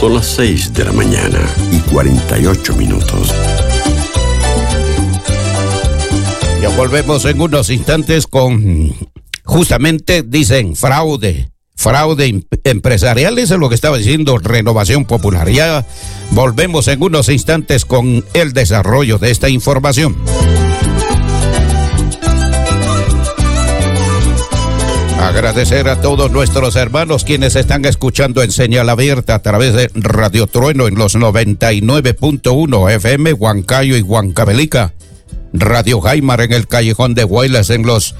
Son las 6 de la mañana y 48 minutos. Ya volvemos en unos instantes con, justamente dicen, fraude empresarial. Eso es lo que estaba diciendo Renovación Popular. Ya volvemos en unos instantes con el desarrollo de esta información. Agradecer a todos nuestros hermanos quienes están escuchando en señal abierta a través de Radio Trueno en los 99.1 FM, Huancayo y Huancavelica. Radio Jaimar en el Callejón de Huaylas en los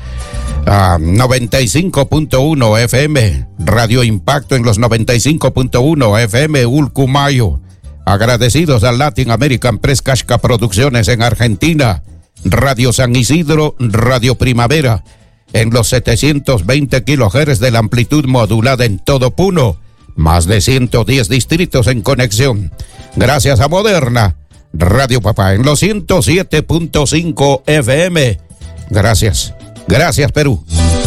95.1 FM. Radio Impacto en los 95.1 FM, Ulcumayo. Agradecidos a Latin American Press Casca Producciones en Argentina. Radio San Isidro, Radio Primavera en los 720 kHz de la amplitud modulada en todo Puno. Más de 110 distritos en conexión. Gracias a Moderna, Radio Papá en los 107.5 FM. Gracias. Gracias, Perú.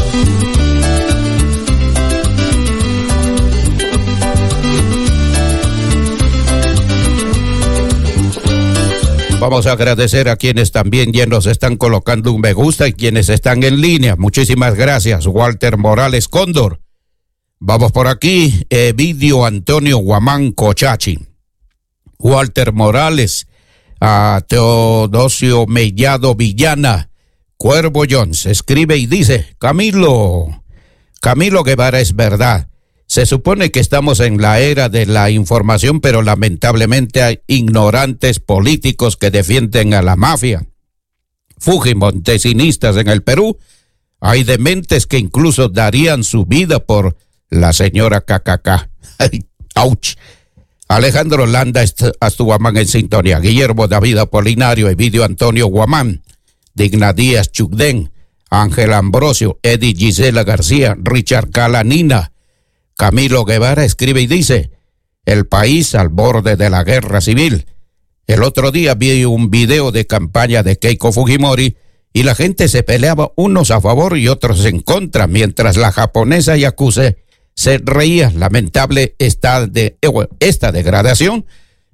Vamos a agradecer a quienes también ya nos están colocando un me gusta y quienes están en línea. Muchísimas gracias, Walter Morales Cóndor. Vamos por aquí, Evidio Antonio Guamán Cochachi. Walter Morales, a Teodosio Mellado Villana. Cuervo Jones escribe y dice: Camilo Guevara, es verdad. Se supone que estamos en la era de la información, pero lamentablemente hay ignorantes políticos que defienden a la mafia. Fujimontesinistas en el Perú. Hay dementes que incluso darían su vida por la señora KKK. ¡Auch! Alejandro Landa Astuguamán en sintonía. Guillermo David Apolinario, Evidio Antonio Guamán, Digna Díaz Chugden, Ángel Ambrosio, Eddie Gisela García, Richard Calanina. Camilo Guevara escribe y dice: el país al borde de la guerra civil. El otro día vi un video de campaña de Keiko Fujimori y la gente se peleaba unos a favor y otros en contra, mientras la japonesa Yakuse se reía. Lamentable esta degradación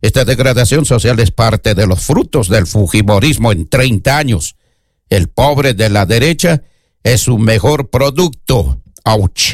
social es parte de los frutos del fujimorismo en 30 años. El pobre de la derecha es su mejor producto. ¡Auch!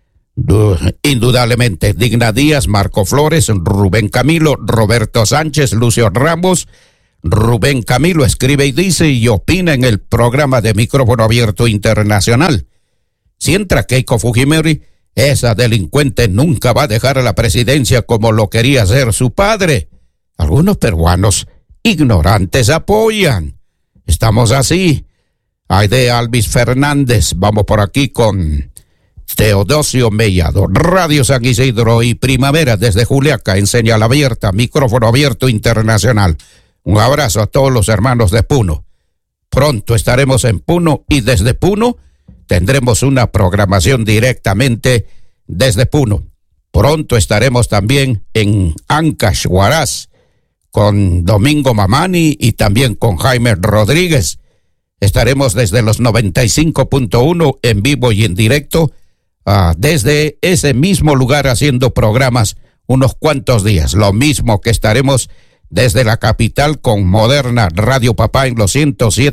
Indudablemente. Digna Díaz, Marco Flores, Rubén Camilo, Roberto Sánchez, Lucio Ramos. Rubén Camilo escribe y dice y opina en el programa de Micrófono Abierto Internacional: si entra Keiko Fujimori, esa delincuente nunca va a dejar a la presidencia como lo quería hacer su padre. Algunos peruanos ignorantes apoyan. Estamos así. Aide Alvis Fernández. Vamos por aquí con Teodosio Mellado, Radio San Isidro y Primavera desde Juliaca en señal abierta, Micrófono Abierto Internacional. Un abrazo a todos los hermanos de Puno. Pronto estaremos en Puno y desde Puno tendremos una programación directamente desde Puno. Pronto estaremos también en Ancash, Huaraz, con Domingo Mamani y también con Jaime Rodríguez. Estaremos desde los 95.1 en vivo y en directo desde ese mismo lugar haciendo programas unos cuantos días. Lo mismo que estaremos desde la capital con Moderna Radio Papá en los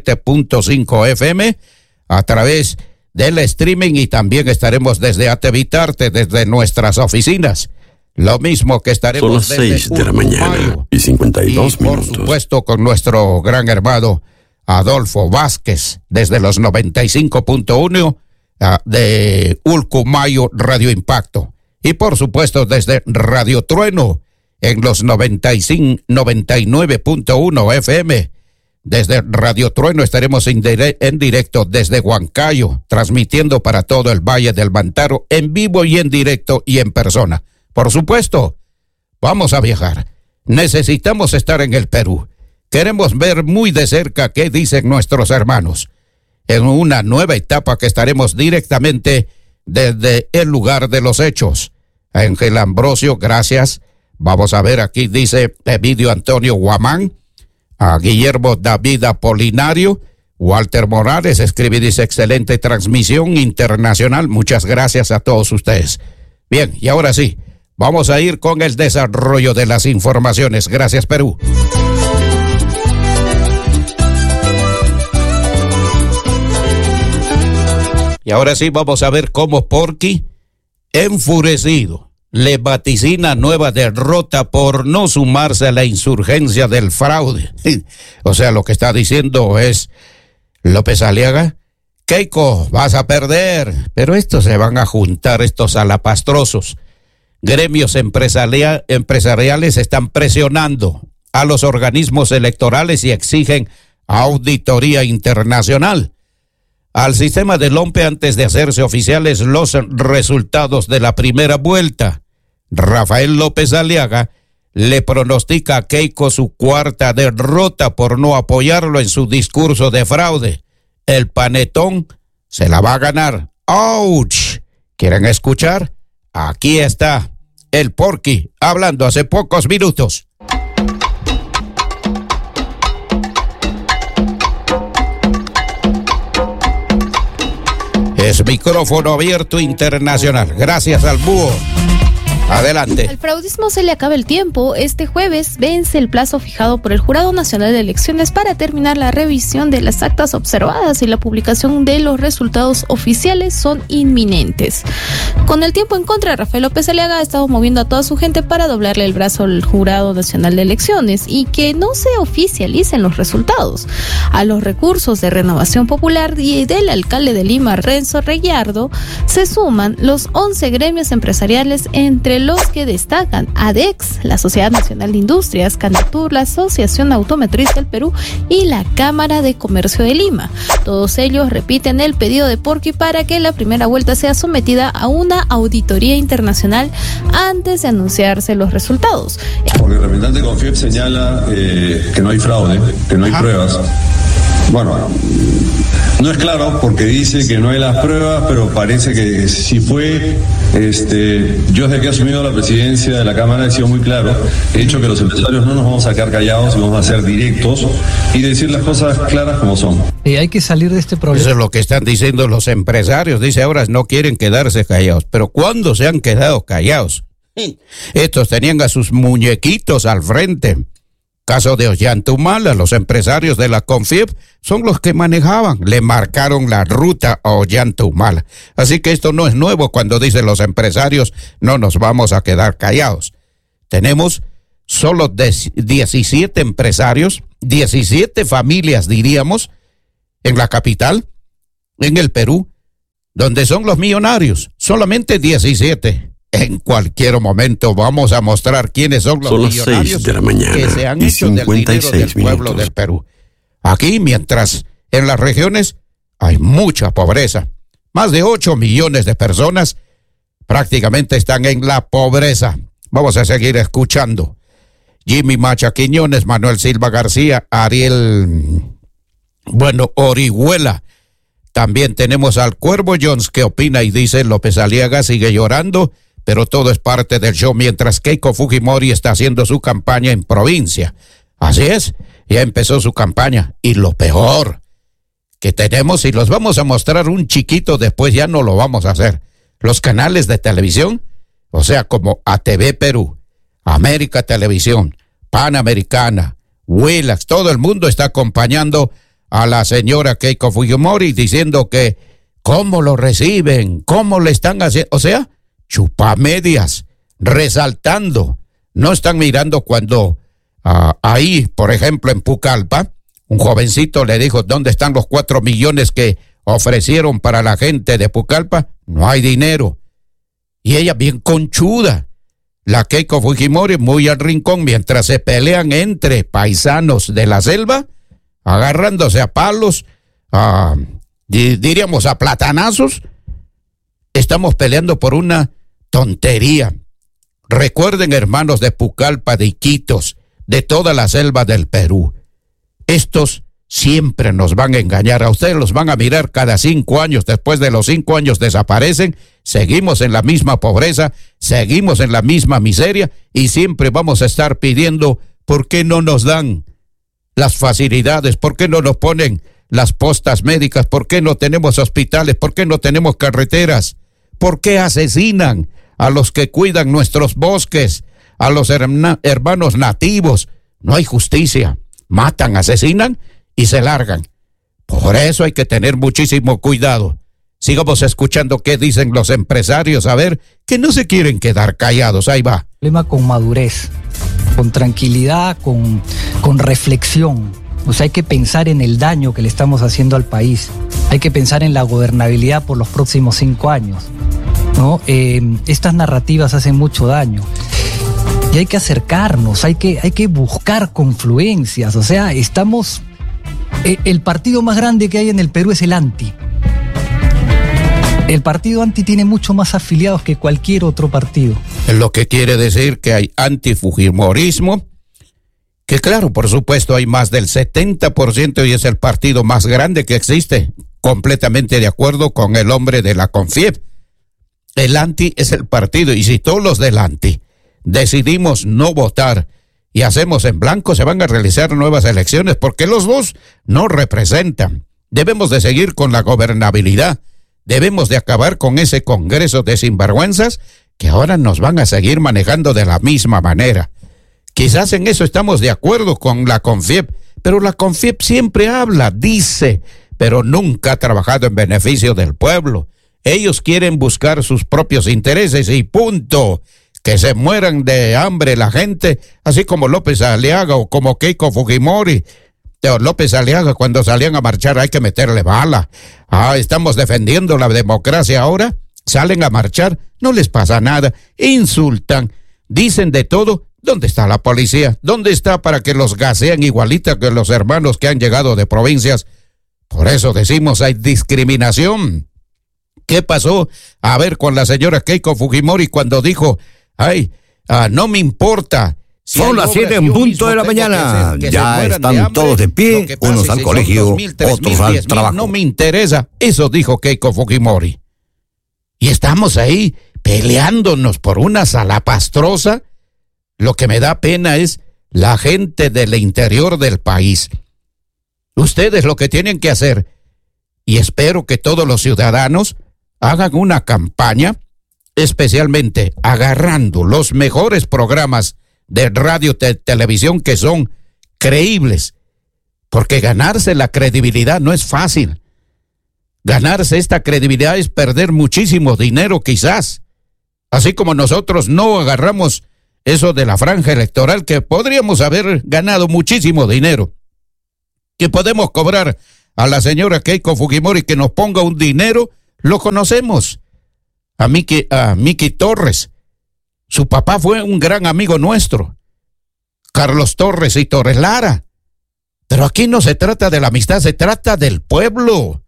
107.5 FM a través del streaming, y también estaremos desde Atevitarte, desde nuestras oficinas. Lo mismo que estaremos son las 6 de la mañana y 52 minutos. Por supuesto con nuestro gran hermano Adolfo Vázquez desde los 95.1 de Ulcumayo Radio Impacto, y por supuesto desde Radio Trueno en los 99.1 FM. Desde Radio Trueno estaremos en directo desde Huancayo, transmitiendo para todo el Valle del Mantaro en vivo y en directo y en persona. Por supuesto, vamos a viajar. Necesitamos estar en el Perú. Queremos ver muy de cerca qué dicen nuestros hermanos. En una nueva etapa que estaremos directamente desde el lugar de los hechos. Ángel Ambrosio, gracias. Vamos a ver, aquí dice Evidio Antonio Guamán, a Guillermo David Apolinario, Walter Morales escribe y dice: excelente transmisión internacional. Muchas gracias a todos ustedes. Bien, y ahora sí, Vamos a ir con el desarrollo de las informaciones. Gracias, Perú. Y ahora sí vamos a ver cómo Porky, enfurecido, le vaticina nueva derrota por no sumarse a la insurgencia del fraude. O sea, lo que está diciendo es López Aliaga: Keiko, vas a perder. Pero estos se van a juntar, estos alapastrosos. Gremios empresariales están presionando a los organismos electorales y exigen auditoría internacional al sistema del OMPE antes de hacerse oficiales los resultados de la primera vuelta. Rafael López Aliaga le pronostica a Keiko su cuarta derrota por no apoyarlo en su discurso de fraude. El panetón se la va a ganar. ¡Auch! ¿Quieren escuchar? Aquí está el Porky hablando hace pocos minutos. Es micrófono abierto internacional. Gracias al búho. Adelante. Al fraudismo se le acaba el tiempo. Este jueves vence el plazo fijado por el Jurado Nacional de Elecciones para terminar la revisión de las actas observadas y la publicación de los resultados oficiales son inminentes. Con el tiempo en contra, Rafael López Aliaga ha estado moviendo a toda su gente para doblarle el brazo al Jurado Nacional de Elecciones y que no se oficialicen los resultados. A los recursos de Renovación Popular y del alcalde de Lima, Renzo Reguiardo, se suman los 11 gremios empresariales, entre los que destacan ADEX, la Sociedad Nacional de Industrias, Canatur, la Asociación Automotriz del Perú y la Cámara de Comercio de Lima. Todos ellos repiten el pedido de Porky para que la primera vuelta sea sometida a una auditoría internacional antes de anunciarse los resultados. Porque el representante de CONFIEP señala que no hay fraude, que no hay pruebas. Bueno, no es claro porque dice que no hay las pruebas, pero parece que sí fue. Yo desde que he asumido la presidencia de la Cámara he sido muy claro. He dicho que los empresarios no nos vamos a quedar callados y vamos a ser directos y decir las cosas claras como son. Y hay que salir de este problema. Eso es lo que están diciendo los empresarios. Dice ahora no quieren quedarse callados. Pero ¿cuándo se han quedado callados? Estos tenían a sus muñequitos al frente. Caso de Ollantumala, los empresarios de la CONFIEP son los que manejaban, le marcaron la ruta a Ollantumala. Así que esto no es nuevo cuando dicen los empresarios, no nos vamos a quedar callados. Tenemos solo 17 empresarios, 17 familias diríamos, en la capital, en el Perú, donde son los millonarios, solamente 17. En cualquier momento vamos a mostrar quiénes son los millonarios 6 de la mañana que se han hecho del dinero del pueblo del Perú. Aquí, mientras en las regiones hay mucha pobreza, más de 8 millones de personas prácticamente están en la pobreza. Vamos a seguir escuchando. Jimmy Macha Quiñones, Manuel Silva García, Ariel, Orihuela. También tenemos al Cuervo Jones que opina y dice: López Aliaga sigue llorando, pero todo es parte del show, mientras Keiko Fujimori está haciendo su campaña en provincia. Así es, ya empezó su campaña. Y lo peor que tenemos, y los vamos a mostrar un chiquito después, ya no lo vamos a hacer. Los canales de televisión, o sea, como ATV Perú, América Televisión, Panamericana, Willax, todo el mundo está acompañando a la señora Keiko Fujimori diciendo que cómo lo reciben, cómo le están haciendo, o sea, chupamedias, resaltando. No están mirando cuando ahí, por ejemplo, en Pucallpa, un jovencito le dijo: ¿dónde están los 4 millones que ofrecieron para la gente de Pucallpa? No hay dinero. Y ella bien conchuda, la Keiko Fujimori, muy al rincón, mientras se pelean entre paisanos de la selva, agarrándose a palos, diríamos a platanazos. Estamos peleando por una tontería. Recuerden, hermanos de Pucallpa, de Iquitos, de toda la selva del Perú, estos siempre nos van a engañar. A ustedes los van a mirar cada 5 años. Después de los 5 años desaparecen. Seguimos en la misma pobreza, seguimos en la misma miseria y siempre vamos a estar pidiendo: ¿por qué no nos dan las facilidades? ¿Por qué no nos ponen las postas médicas? ¿Por qué no tenemos hospitales? ¿Por qué no tenemos carreteras? ¿Por qué asesinan a los que cuidan nuestros bosques, a los hermanos nativos. No hay justicia. Matan, asesinan y se largan. Por eso hay que tener muchísimo cuidado. Sigamos escuchando qué dicen los empresarios, a ver, que no se quieren quedar callados. Ahí va. Problema con madurez, con tranquilidad, con reflexión. O sea, hay que pensar en el daño que le estamos haciendo al país. Hay que pensar en la gobernabilidad por los próximos 5 años, ¿no? Estas narrativas hacen mucho daño. Y hay que acercarnos, hay que buscar confluencias. O sea, estamos... El partido más grande que hay en el Perú es el ANTI. El partido ANTI tiene mucho más afiliados que cualquier otro partido. Lo que quiere decir que hay antifujimorismo, que claro, por supuesto, hay más del 70% y es el partido más grande que existe. Completamente de acuerdo con el hombre de la CONFIEP. El ANTI es el partido, y si todos los del ANTI decidimos no votar y hacemos en blanco, se van a realizar nuevas elecciones, porque los dos no representan. Debemos de seguir con la gobernabilidad. Debemos de acabar con ese Congreso de sinvergüenzas que ahora nos van a seguir manejando de la misma manera. Quizás en eso estamos de acuerdo con la CONFIEP, pero la CONFIEP siempre habla, dice, pero nunca ha trabajado en beneficio del pueblo. Ellos quieren buscar sus propios intereses y punto. Que se mueran de hambre la gente, así como López Aliaga o como Keiko Fujimori. López Aliaga, cuando salían a marchar, hay que meterle bala. Estamos defendiendo la democracia ahora. Salen a marchar, no les pasa nada. Insultan, dicen de todo. ¿Dónde está la policía? ¿Dónde está para que los gasean igualita que los hermanos que han llegado de provincias? Por eso decimos, hay discriminación. ¿Qué pasó? A ver, con la señora Keiko Fujimori cuando dijo, no me importa. Si son las 7 en punto de la mañana. Ya están todos de pie, unos al colegio, otros al trabajo. No me interesa. Eso dijo Keiko Fujimori. Y estamos ahí peleándonos por una salapastrosa. Lo que me da pena es la gente del interior del país. Ustedes lo que tienen que hacer, y espero que todos los ciudadanos hagan una campaña, especialmente agarrando los mejores programas de radio, televisión que son creíbles, porque ganarse la credibilidad no es fácil. Ganarse esta credibilidad es perder muchísimo dinero quizás, así como nosotros no agarramos eso de la franja electoral, que podríamos haber ganado muchísimo dinero, que podemos cobrar a la señora Keiko Fujimori que nos ponga un dinero, lo conocemos. A Miki Torres, su papá fue un gran amigo nuestro, Carlos Torres y Torres Lara. Pero aquí no se trata de la amistad, se trata del pueblo.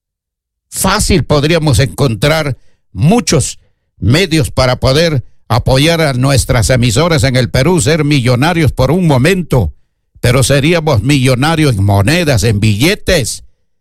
Fácil podríamos encontrar muchos medios para poder apoyar a nuestras emisoras en el Perú, ser millonarios por un momento, pero seríamos millonarios en monedas, en billetes.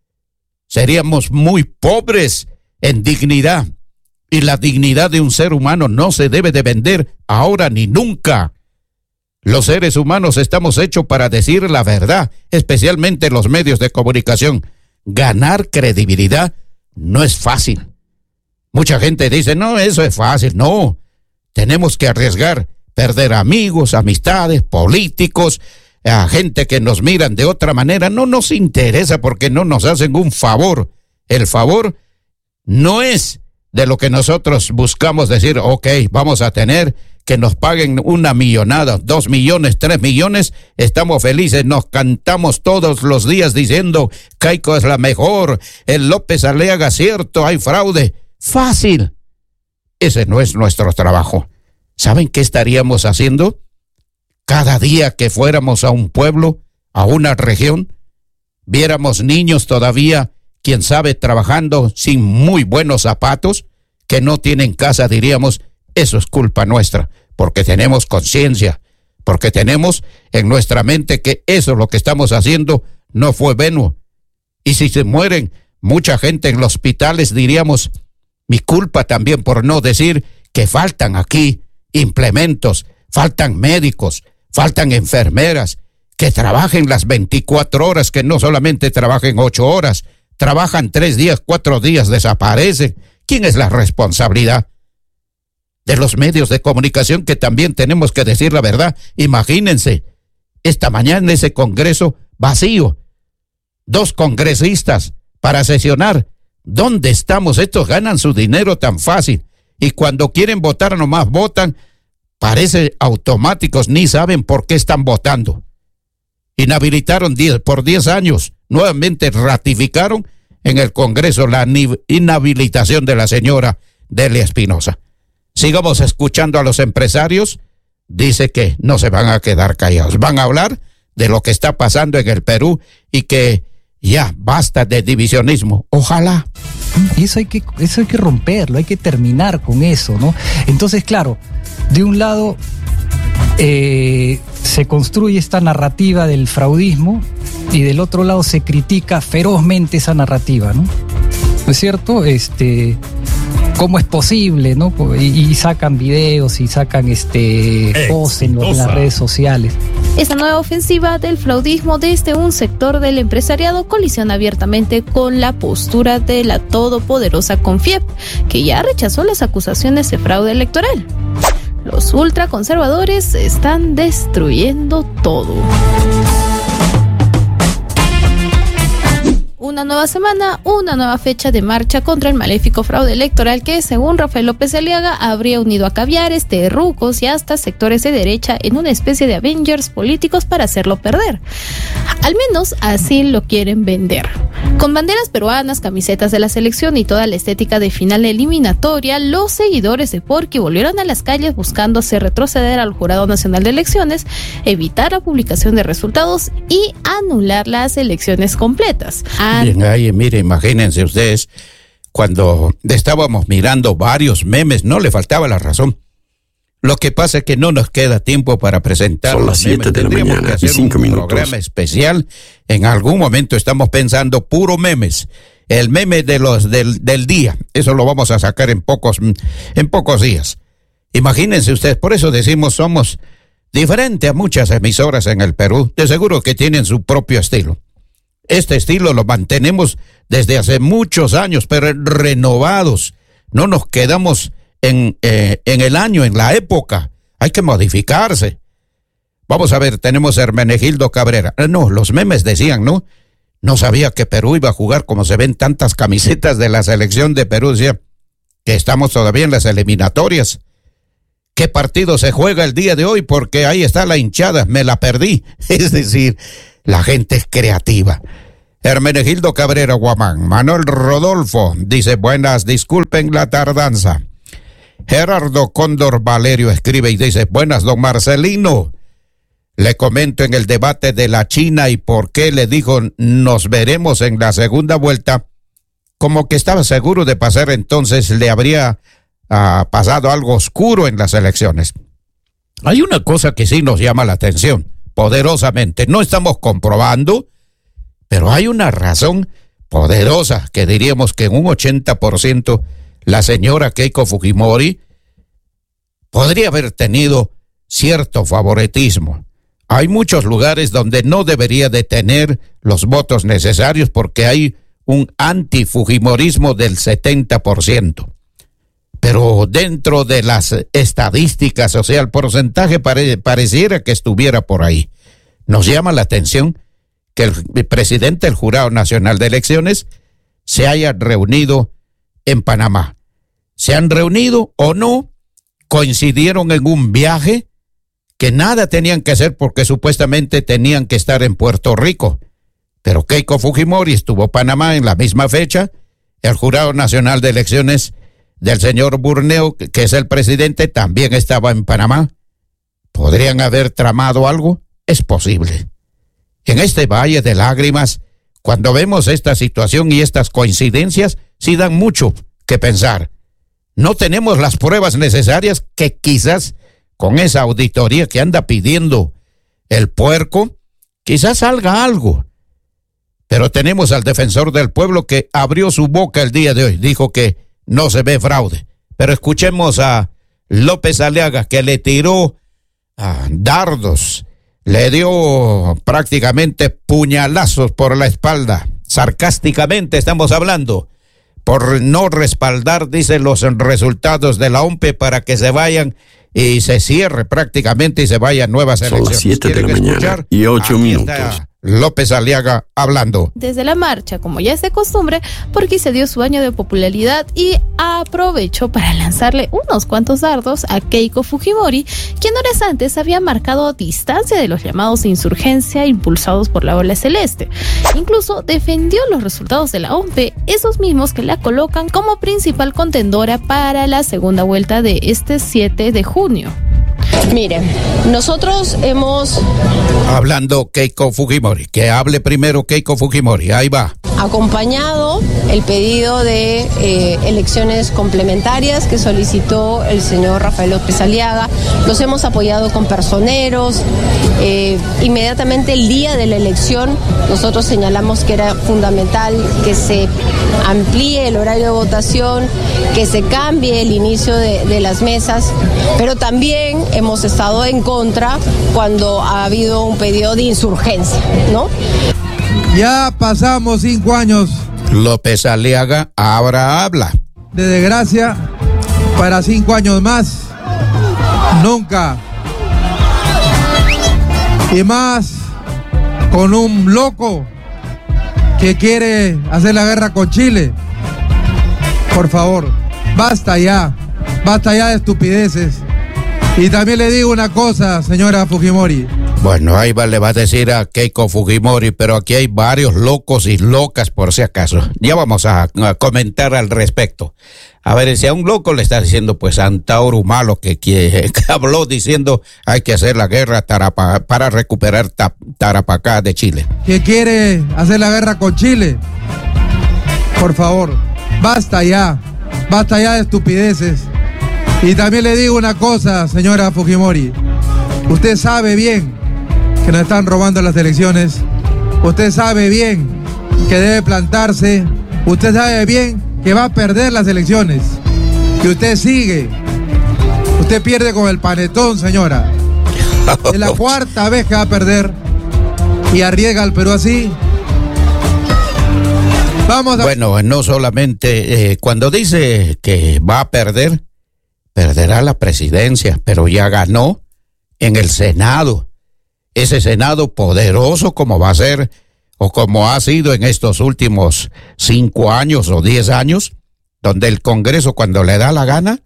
Seríamos muy pobres en dignidad. Y la dignidad de un ser humano no se debe de vender ahora ni nunca. Los seres humanos estamos hechos para decir la verdad, especialmente los medios de comunicación. Ganar credibilidad no es fácil. Mucha gente dice, no, eso es fácil. No, tenemos que arriesgar, perder amigos, amistades, políticos, a gente que nos miran de otra manera. No nos interesa porque no nos hacen un favor. El favor no es de lo que nosotros buscamos decir, ok, vamos a tener que nos paguen 1 millonada, 2 millones, 3 millones, estamos felices, nos cantamos todos los días diciendo, Keiko es la mejor, el López Aliaga, cierto, hay fraude. Fácil. Ese no es nuestro trabajo. ¿Saben qué estaríamos haciendo? Cada día que fuéramos a un pueblo, a una región, viéramos niños todavía, quién sabe, trabajando sin muy buenos zapatos, que no tienen casa, diríamos, eso es culpa nuestra, porque tenemos conciencia, porque tenemos en nuestra mente que eso lo que estamos haciendo no fue bueno. Y si se mueren mucha gente en los hospitales, diríamos, mi culpa también por no decir que faltan aquí implementos, faltan médicos, faltan enfermeras, que trabajen las 24 horas, que no solamente trabajen 8 horas, trabajan 3 días, 4 días, desaparecen. ¿Quién es la responsabilidad? de los medios de comunicación, que también tenemos que decir la verdad. Imagínense, esta mañana ese Congreso vacío, 2 congresistas para sesionar. ¿Dónde estamos? Estos ganan su dinero tan fácil y cuando quieren votar nomás votan, parece automáticos, ni saben por qué están votando. Inhabilitaron por 10 años, nuevamente ratificaron en el Congreso la inhabilitación de la señora Delia Espinosa. Sigamos escuchando a los empresarios. Dice que no se van a quedar callados, van a hablar de lo que está pasando en el Perú y que ya basta de divisionismo. Ojalá. Y eso hay que romperlo, hay que terminar con eso, ¿no? Entonces, claro, de un lado se construye esta narrativa del fraudismo y del otro lado se critica ferozmente esa narrativa, ¿no? ¿No es cierto? ¿Cómo es posible, no? Y sacan videos y sacan posts en las redes sociales. Esta nueva ofensiva del fraudismo desde un sector del empresariado colisiona abiertamente con la postura de la todopoderosa CONFIEP, que ya rechazó las acusaciones de fraude electoral. Los ultraconservadores están destruyendo todo. Una nueva semana, una nueva fecha de marcha contra el maléfico fraude electoral que, según Rafael López Aliaga, habría unido a caviares, terrucos y hasta sectores de derecha en una especie de Avengers políticos para hacerlo perder. Al menos así lo quieren vender. Con banderas peruanas, camisetas de la selección y toda la estética de final eliminatoria, los seguidores de Porky volvieron a las calles buscando hacer retroceder al Jurado Nacional de Elecciones, evitar la publicación de resultados y anular las elecciones completas. Bien, ahí, mire, imagínense ustedes, cuando estábamos mirando varios memes, no le faltaba la razón. Lo que pasa es que no nos queda tiempo para presentar. Son las 7 de la mañana y 5 minutos. Un programa especial. En algún momento estamos pensando puro memes. El meme de los del día. Eso lo vamos a sacar en pocos días. Imagínense ustedes, por eso decimos somos diferente a muchas emisoras en el Perú. De seguro que tienen su propio estilo. Este estilo lo mantenemos desde hace muchos años, pero renovados. No nos quedamos en el año, en la época. Hay que modificarse. Vamos a ver, tenemos a Hermenegildo Cabrera. No, los memes decían, ¿no? No sabía que Perú iba a jugar, como se ven tantas camisetas de la selección de Perú. Decía que estamos todavía en las eliminatorias. ¿Qué partido se juega el día de hoy? Porque ahí está la hinchada, me la perdí. Es decir, la gente es creativa. Hermenegildo Cabrera Guamán. Manuel Rodolfo dice, buenas, disculpen la tardanza. Gerardo Cóndor Valerio escribe y dice, buenas, don Marcelino. Le comento en el debate de la China y por qué le dijo nos veremos en la segunda vuelta. Como que estaba seguro de pasar, entonces le habría pasado algo oscuro en las elecciones. Hay una cosa que sí nos llama la atención, poderosamente. No estamos comprobando, pero hay una razón poderosa que diríamos que en un 80% la señora Keiko Fujimori podría haber tenido cierto favoritismo. Hay muchos lugares donde no debería de tener los votos necesarios porque hay un antifujimorismo del 70%. Pero dentro de las estadísticas, o sea, el porcentaje pareciera que estuviera por ahí. Nos llama la atención que el presidente del Jurado Nacional de Elecciones se haya reunido en Panamá. ¿Se han reunido o no? Coincidieron en un viaje que nada tenían que hacer porque supuestamente tenían que estar en Puerto Rico. Pero Keiko Fujimori estuvo en Panamá en la misma fecha. El Jurado Nacional de Elecciones del señor Burneo, que es el presidente, también estaba en Panamá. ¿Podrían haber tramado algo? Es posible. En este valle de lágrimas, cuando vemos esta situación y estas coincidencias, sí dan mucho que pensar. No tenemos las pruebas necesarias que quizás con esa auditoría que anda pidiendo el puerco, quizás salga algo. Pero tenemos al defensor del pueblo que abrió su boca el día de hoy, dijo que no se ve fraude. Pero escuchemos a López Aliaga, que le tiró dardos, le dio prácticamente puñalazos por la espalda. Sarcásticamente estamos hablando, por no respaldar, dice, los resultados de la OMPE para que se vayan y se cierre prácticamente y se vayan nuevas elecciones. Son las 7 de la mañana y 8 minutos. López Aliaga hablando. Desde la marcha, como ya es de costumbre, Porky se dio su año de popularidad y aprovechó para lanzarle unos cuantos dardos a Keiko Fujimori, quien horas antes había marcado distancia de los llamados de insurgencia impulsados por la Ola Celeste. Incluso defendió los resultados de la OMPE, esos mismos que la colocan como principal contendora para la segunda vuelta de este 7 de junio. Miren, nosotros hemos... Hablando Keiko Fujimori, que hable primero Keiko Fujimori, ahí va. Acompañado el pedido de elecciones complementarias que solicitó el señor Rafael López Aliaga, los hemos apoyado con personeros. Inmediatamente el día de la elección nosotros señalamos que era fundamental que se amplíe el horario de votación, que se cambie el inicio de las mesas, pero también hemos estado en contra cuando ha habido un pedido de insurgencia, ¿no? Ya pasamos 5 años. López Aliaga ahora habla. De desgracia, para 5 años más, nunca. Y más con un loco que quiere hacer la guerra con Chile. Por favor, basta ya de estupideces. Y también le digo una cosa, señora Fujimori. Bueno, ahí le va a decir a Keiko Fujimori, pero aquí hay varios locos y locas por si acaso. Ya vamos a comentar al respecto. A ver, si a un loco le está diciendo, pues, Antauro Malo, que habló diciendo hay que hacer la guerra para recuperar Tarapacá de Chile. Que quiere hacer la guerra con Chile. Por favor, basta ya de estupideces. Y también le digo una cosa, señora Fujimori. Usted sabe bien que nos están robando las elecciones. Usted sabe bien que debe plantarse. Usted sabe bien que va a perder las elecciones. Que usted sigue. Usted pierde con el panetón, señora. Es la 4ª vez que va a perder. Y arriesga al Perú así. Vamos a... Bueno, no solamente cuando dice que va a perder, perderá la presidencia, pero ya ganó en el Senado. Ese Senado poderoso como va a ser o como ha sido en estos últimos 5 años o 10 años, donde el Congreso cuando le da la gana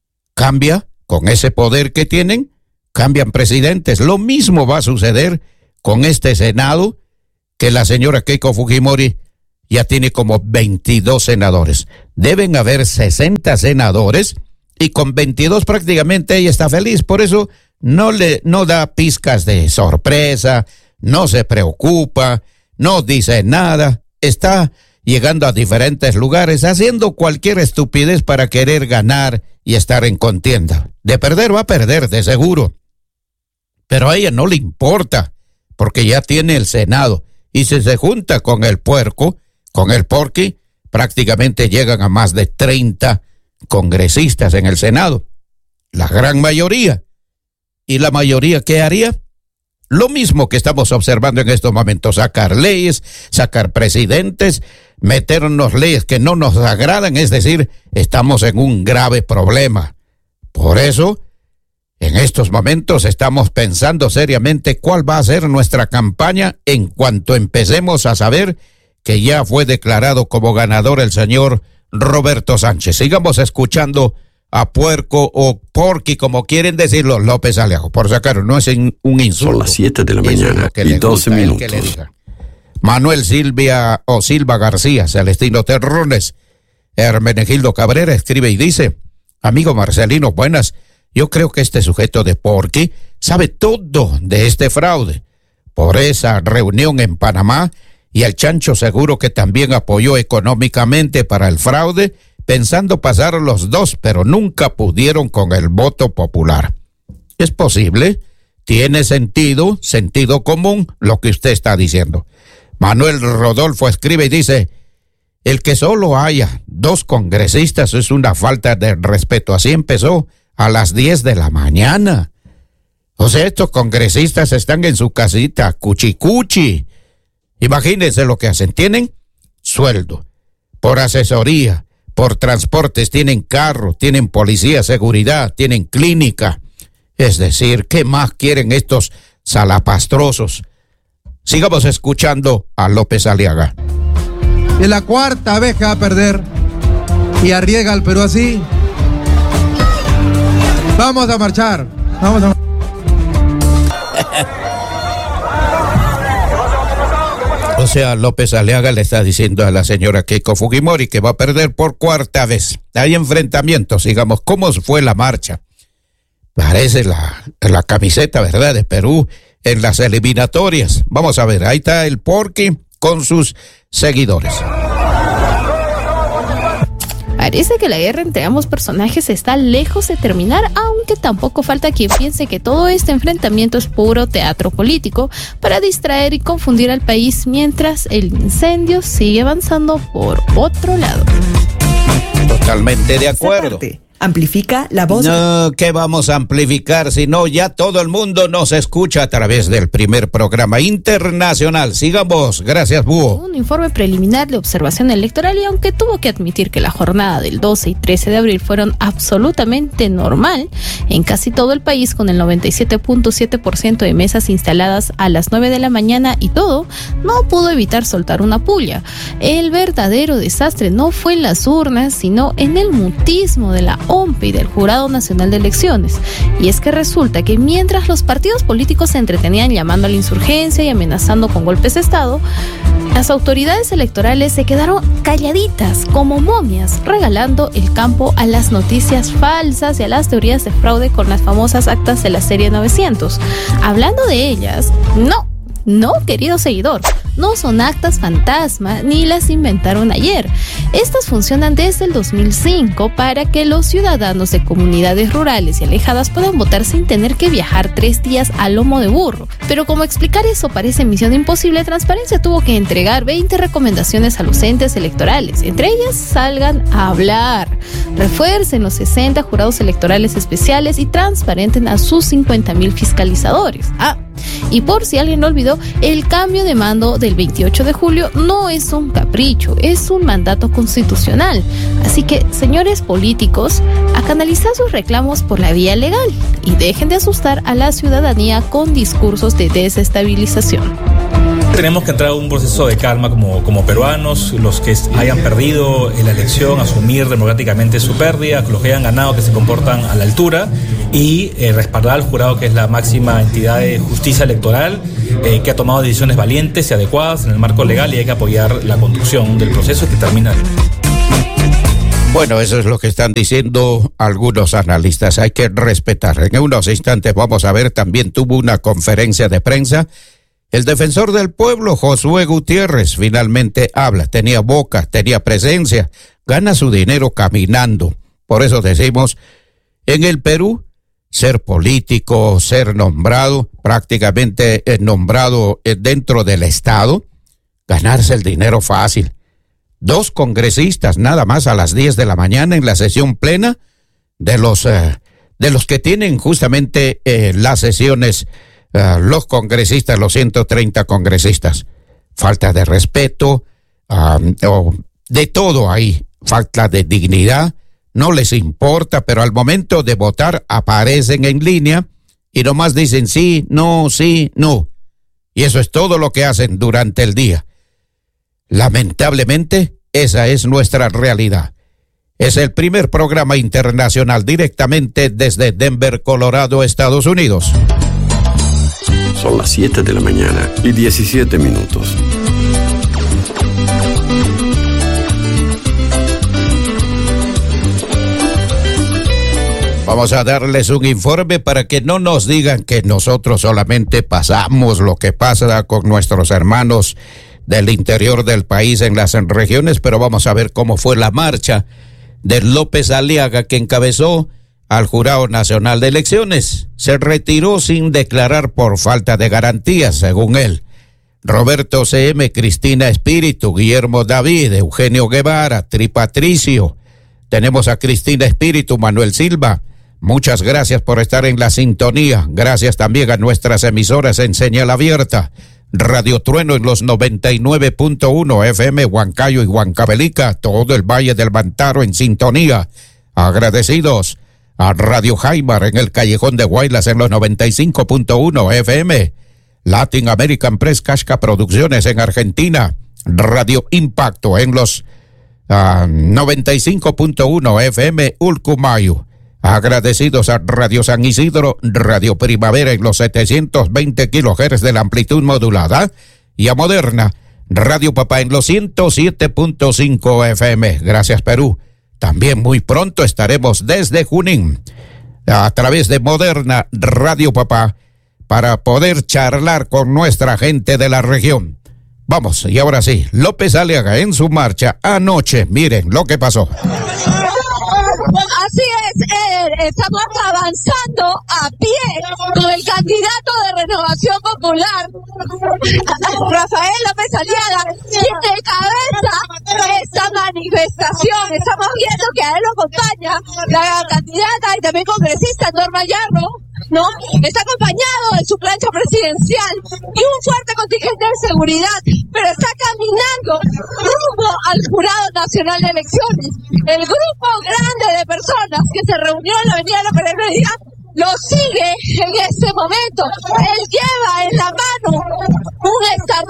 cambia con ese poder que tienen, cambian presidentes. Lo mismo va a suceder con este Senado, que la señora Keiko Fujimori ya tiene como 22 senadores. Deben haber 60 senadores y con 22 prácticamente ella está feliz. Por eso no da pizcas de sorpresa, no se preocupa, no dice nada, está llegando a diferentes lugares, haciendo cualquier estupidez para querer ganar y estar en contienda. De perder va a perder, de seguro. Pero a ella no le importa, porque ya tiene el Senado. Y si se junta con el puerco, con el Porky, prácticamente llegan a más de 30 congresistas en el Senado. La gran mayoría. ¿Y la mayoría qué haría? Lo mismo que estamos observando en estos momentos, sacar leyes, sacar presidentes, meternos leyes que no nos agradan, es decir, estamos en un grave problema. Por eso, en estos momentos estamos pensando seriamente cuál va a ser nuestra campaña en cuanto empecemos a saber que ya fue declarado como ganador el señor Roberto Sánchez. Sigamos escuchando a Puerco o Porky, como quieren decirlo, López Aliaga. Por sacar, no es un insulto. Son las 7 de la mañana y 12 minutos. Manuel Silva García, Celestino Terrones, Hermenegildo Cabrera escribe y dice: amigo Marcelino, buenas. Yo creo que este sujeto de Porky sabe todo de este fraude. Por esa reunión en Panamá, y el Chancho seguro que también apoyó económicamente para el fraude, pensando pasar los dos, pero nunca pudieron con el voto popular. ¿Es posible? Tiene sentido común lo que usted está diciendo. Manuel Rodolfo escribe y dice: el que solo haya 2 congresistas es una falta de respeto. Así empezó a las 10 de la mañana. O sea, estos congresistas están en su casita, cuchicuchi. Imagínense lo que hacen. Tienen sueldo por asesoría, por transportes, tienen carro, tienen policía, seguridad, tienen clínica. Es decir, ¿qué más quieren estos salapastrosos? Sigamos escuchando a López Aliaga. Es la cuarta vez que va a perder y arriesga al Perú así. Vamos a marchar. O sea, López Aliaga le está diciendo a la señora Keiko Fujimori que va a perder por cuarta vez. Hay enfrentamientos, digamos. ¿Cómo fue la marcha? Parece la camiseta, ¿verdad?, de Perú en las eliminatorias. Vamos a ver, ahí está el Porky con sus seguidores. Parece que la guerra entre ambos personajes está lejos de terminar, aunque tampoco falta quien piense que todo este enfrentamiento es puro teatro político para distraer y confundir al país mientras el incendio sigue avanzando por otro lado. Totalmente de acuerdo. Amplifica la voz. No, ¿qué vamos a amplificar? Si no, ya todo el mundo nos escucha a través del primer programa internacional. Sigamos. Gracias, Búho. Un informe preliminar de observación electoral, y aunque tuvo que admitir que la jornada del 12 y 13 de abril fueron absolutamente normal en casi todo el país, con el 97.7% de mesas instaladas a las 9 de la mañana y todo, no pudo evitar soltar una puya. El verdadero desastre no fue en las urnas, sino en el mutismo de la OMP y del Jurado Nacional de Elecciones. Y es que resulta que mientras los partidos políticos se entretenían llamando a la insurgencia y amenazando con golpes de Estado, las autoridades electorales se quedaron calladitas como momias, regalando el campo a las noticias falsas y a las teorías de fraude con las famosas actas de la serie 900. Hablando de ellas, no, querido seguidor, no son actas fantasma ni las inventaron ayer. Estas funcionan desde el 2005 para que los ciudadanos de comunidades rurales y alejadas puedan votar sin tener que viajar 3 días a lomo de burro. Pero como explicar eso parece misión imposible, Transparencia tuvo que entregar 20 recomendaciones a los entes electorales. Entre ellas, salgan a hablar, refuercen los 60 jurados electorales especiales y transparenten a sus 50,000 fiscalizadores. Y por si alguien lo olvidó, el cambio de mando del 28 de julio no es un capricho, es un mandato constitucional. Así que, señores políticos, a canalizar sus reclamos por la vía legal y dejen de asustar a la ciudadanía con discursos de desestabilización. Tenemos que entrar a un proceso de calma como peruanos, los que hayan perdido la elección, asumir democráticamente su pérdida, los que hayan ganado, que se comportan a la altura, y respaldar al jurado, que es la máxima entidad de justicia electoral, que ha tomado decisiones valientes y adecuadas en el marco legal, y hay que apoyar la conducción del proceso que termina. Bueno, eso es lo que están diciendo algunos analistas, hay que respetar. En unos instantes vamos a ver, también tuvo una conferencia de prensa el defensor del pueblo, Josué Gutiérrez. Finalmente habla, tenía boca, tenía presencia, gana su dinero caminando. Por eso decimos, en el Perú, ser político, ser nombrado, prácticamente nombrado dentro del Estado, ganarse el dinero fácil. 2 congresistas nada más a las 10 de la mañana en la sesión plena de los que tienen justamente las sesiones, los congresistas, los 130 congresistas. Falta de respeto, de todo ahí, falta de dignidad, no les importa, pero al momento de votar aparecen en línea y nomás dicen sí, no. Y eso es todo lo que hacen durante el día. Lamentablemente, esa es nuestra realidad. Es el primer programa internacional directamente desde Denver, Colorado, Estados Unidos. Son las 7 de la mañana y 17 minutos. Vamos a darles un informe para que no nos digan que nosotros solamente pasamos lo que pasa con nuestros hermanos del interior del país en las regiones, pero vamos a ver cómo fue la marcha de López Aliaga, que encabezó al Jurado Nacional de Elecciones. Se retiró sin declarar por falta de garantías, según él. Roberto C.M., Cristina Espíritu, Guillermo David, Eugenio Guevara, Tripatricio. Tenemos a Cristina Espíritu, Manuel Silva. Muchas gracias por estar en la sintonía. Gracias también a nuestras emisoras en señal abierta. Radio Trueno en los 99.1 FM, Huancayo y Huancavelica, todo el Valle del Mantaro en sintonía. Agradecidos a Radio Jaimar en el Callejón de Guaylas en los 95.1 FM, Latin American Press Casca Producciones en Argentina, Radio Impacto en los 95.1 FM Ulcumayo. Agradecidos a Radio San Isidro, Radio Primavera en los 720 kHz de la amplitud modulada y a Moderna, Radio Papá en los 107.5 FM. Gracias, Perú. También muy pronto estaremos desde Junín a través de Moderna Radio Papá para poder charlar con nuestra gente de la región. Vamos, y ahora sí, López Aliaga en su marcha anoche, miren lo que pasó. Así es, estamos avanzando a pie con el candidato de Renovación Popular, Rafael López Aliaga, quien encabeza esta manifestación. Estamos viendo que a él lo acompaña la candidata y también congresista Norma Yarro, ¿no? Está acompañado de su plancha presidencial y un fuerte contingente de seguridad, pero está caminando rumbo al Jurado Nacional de Elecciones. El grupo grande de personas que se reunió en la avenida La Peregrina lo sigue en este momento. Él lleva en la mano un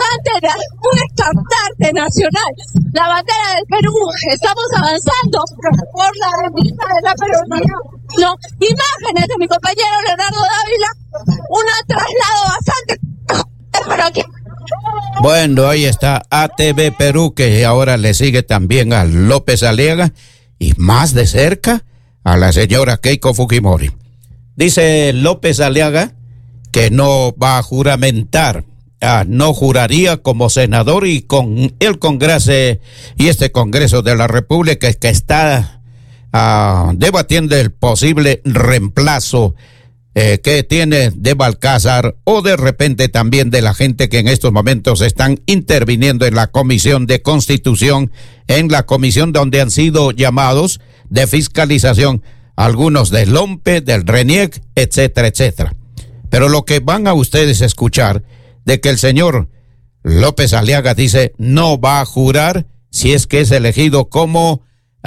estandarte nacional, la bandera del Perú. Estamos avanzando por la avenida de La Peregrina. No, imágenes de mi compañero Leonardo Dávila, un traslado bastante. Bueno, ahí está ATV Perú, que ahora le sigue también a López Aliaga y más de cerca a la señora Keiko Fujimori. Dice López Aliaga que no va a juramentar, no juraría como senador y con el Congreso y este Congreso de la República que está debatiendo el posible reemplazo que tiene de Balcázar o de repente también de la gente que en estos momentos están interviniendo en la Comisión de Constitución, en la comisión donde han sido llamados de fiscalización algunos del OMPE, del RENIEC, etcétera, etcétera. Pero lo que van a ustedes escuchar de que el señor López Aliaga dice no va a jurar si es que es elegido como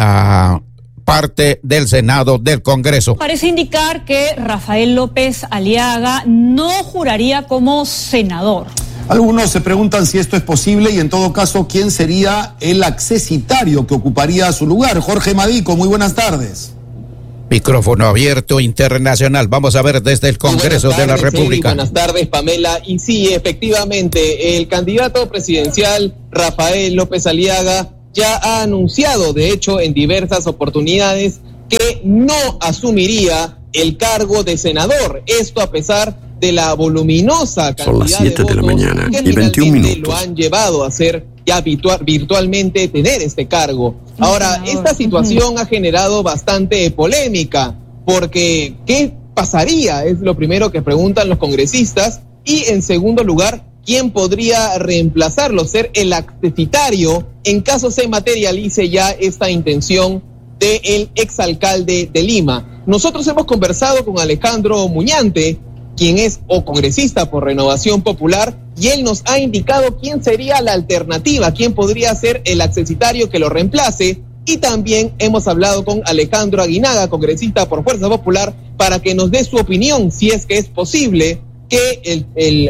parte del Senado del Congreso. Parece indicar que Rafael López Aliaga no juraría como senador. Algunos se preguntan si esto es posible y en todo caso, ¿quién sería el accesitario que ocuparía su lugar? Jorge Madico, muy buenas tardes. Micrófono abierto internacional. Vamos a ver desde el Congreso de la República. Buenas tardes, Pamela. Y sí, efectivamente, el candidato presidencial Rafael López Aliaga ya ha anunciado, de hecho, en diversas oportunidades, que no asumiría el cargo de senador. Esto a pesar de la voluminosa cantidad Son las 7 de la mañana y 21 minutos. Lo han llevado a hacer ya virtualmente tener este cargo. Ahora, esta situación ha generado bastante polémica, porque ¿qué pasaría? Es lo primero que preguntan los congresistas. Y en segundo lugar, ¿quién podría reemplazarlo, ser el accesitario en caso se materialice ya esta intención del exalcalde de Lima? Nosotros hemos conversado con Alejandro Muñante, quien es congresista por Renovación Popular, y él nos ha indicado quién sería la alternativa, quién podría ser el accesitario que lo reemplace. Y también hemos hablado con Alejandro Aguinaga, congresista por Fuerza Popular, para que nos dé su opinión si es que es posible que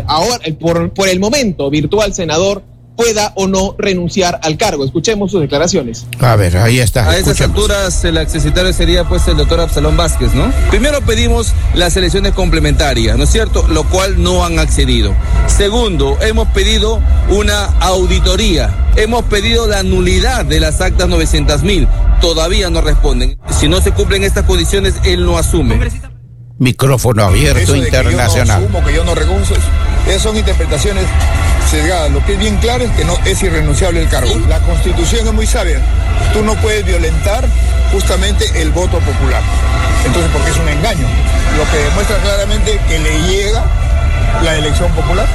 por el momento virtual senador pueda o no renunciar al cargo. Escuchemos sus declaraciones. A ver, ahí está. A esas alturas el accesitario sería pues el doctor Absalón Vázquez, ¿no? Primero pedimos las elecciones complementarias, ¿no es cierto? Lo cual no han accedido. Segundo, hemos pedido una auditoría. Hemos pedido la nulidad de las actas 900.000. Todavía no responden. Si no se cumplen estas condiciones, él no asume. Micrófono abierto internacional. Que yo no asumo, que yo no renuncio, esas son interpretaciones sesgadas. Lo que es bien claro es que no es irrenunciable el cargo. La Constitución es muy sabia. Tú no puedes violentar justamente el voto popular. Entonces, porque es un engaño. Lo que demuestra claramente que le llega la elección popular.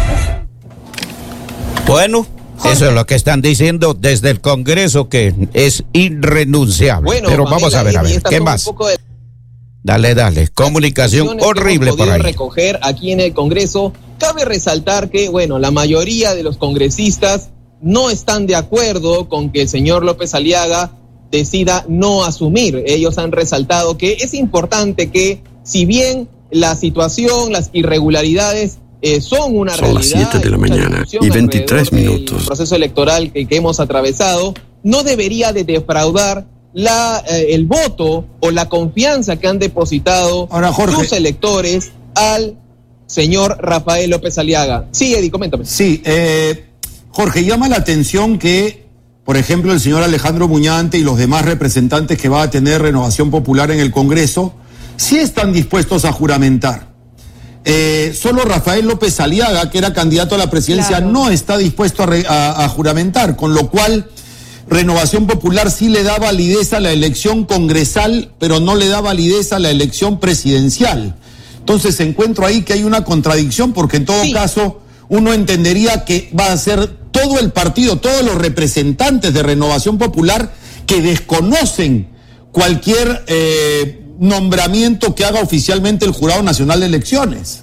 Bueno, eso es lo que están diciendo desde el Congreso, que es irrenunciable. Bueno, pero vamos a ver, ¿qué más? Dale, comunicación horrible por ahí. Recoger aquí en el Congreso Cabe resaltar que, bueno, la mayoría de los congresistas no están de acuerdo con que el señor López Aliaga decida no asumir. Ellos han resaltado que es importante que, si bien la situación, las irregularidades son una realidad. Son las 7 de la mañana y 23 minutos. El proceso electoral que hemos atravesado no debería de defraudar el voto o la confianza que han depositado sus electores al señor Rafael López Aliaga. Sí, Eddie, coméntame. Sí, Jorge, llama la atención que, por ejemplo, el señor Alejandro Muñante y los demás representantes que va a tener Renovación Popular en el Congreso sí están dispuestos a juramentar. Solo Rafael López Aliaga, que era candidato a la presidencia, no está dispuesto a juramentar, con lo cual Renovación Popular sí le da validez a la elección congresal, pero no le da validez a la elección presidencial. Entonces encuentro ahí que hay una contradicción, porque en todo caso uno entendería que va a ser todo el partido, todos los representantes de Renovación Popular que desconocen cualquier nombramiento que haga oficialmente el Jurado Nacional de Elecciones.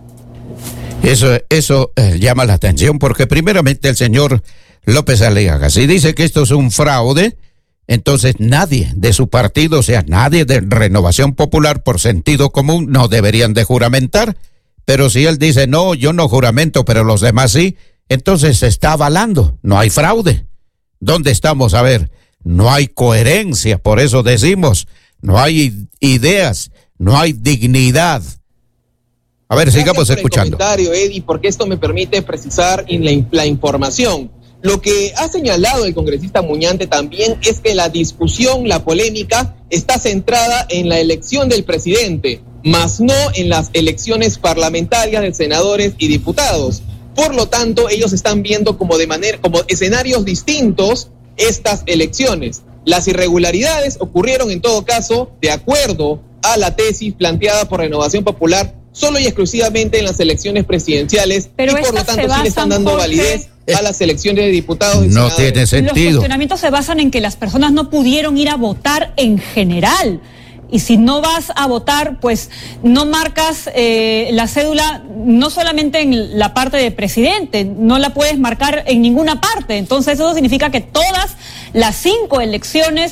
Eso llama la atención, porque primeramente el señor López Aliaga, si dice que esto es un fraude, entonces nadie de su partido, o sea, nadie de Renovación Popular, por sentido común, no deberían de juramentar. Pero si él dice, no, yo no juramento, pero los demás sí, entonces se está avalando, no hay fraude. ¿Dónde estamos? A ver, no hay coherencia, por eso decimos, no hay ideas, no hay dignidad. A ver, sigamos escuchando. Gracias por el comentario, Eddie, porque esto me permite precisar la información. Lo que ha señalado el congresista Muñante también es que la discusión, la polémica, está centrada en la elección del presidente, más no en las elecciones parlamentarias de senadores y diputados. Por lo tanto, ellos están viendo como escenarios distintos estas elecciones. Las irregularidades ocurrieron en todo caso de acuerdo a la tesis planteada por Renovación Popular solo y exclusivamente en las elecciones presidenciales, pero y por lo tanto sí le están dando validez a las elecciones de diputados y senadores. No tiene sentido. Los cuestionamientos se basan en que las personas no pudieron ir a votar en general. Y si no vas a votar, pues no marcas la cédula no solamente en la parte de presidente, no la puedes marcar en ninguna parte. Entonces eso significa que todas las 5 elecciones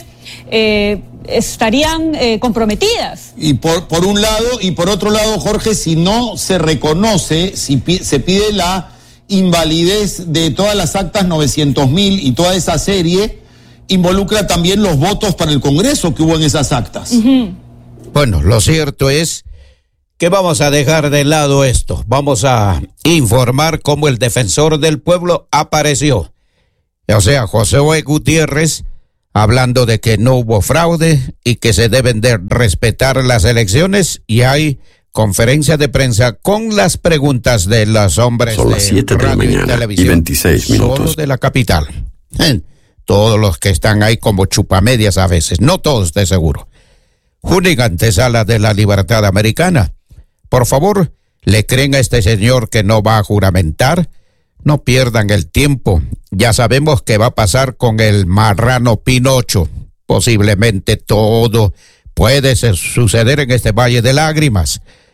estarían comprometidas. Y por un lado, y por otro lado, Jorge, si no se reconoce, si se pide la invalidez de todas las actas 900.000 y toda esa serie, involucra también los votos para el Congreso que hubo en esas actas. Bueno, lo cierto es que vamos a dejar de lado esto. Vamos a informar cómo el defensor del pueblo apareció. O sea, Josué Gutiérrez, hablando de que no hubo fraude y que se deben de respetar las elecciones, y hay conferencia de prensa con las preguntas de los hombres. Son las 7 de la mañana y 26 minutos. Solo de la capital. Todos los que están ahí como chupamedias a veces, no todos de seguro. Única antesala de la libertad americana. Por favor, ¿le creen a este señor que no va a juramentar? No pierdan el tiempo. Ya sabemos qué va a pasar con el marrano Pinocho. Posiblemente todo puede suceder en este valle de lágrimas.